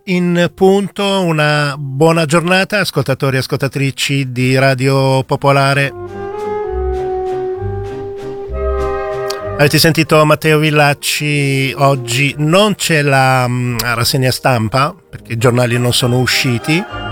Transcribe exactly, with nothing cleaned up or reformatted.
in punto, una buona giornata ascoltatori e ascoltatrici di Radio Popolare. Avete sentito Matteo Villacci, oggi non c'è la, la rassegna stampa perché i giornali non sono usciti.